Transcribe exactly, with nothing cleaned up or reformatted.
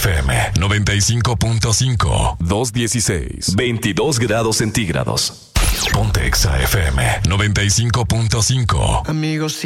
F M noventa y cinco punto cinco. dos dieciséis. veintidós grados centígrados. Ponte Exa F M noventa y cinco punto cinco. Amigos,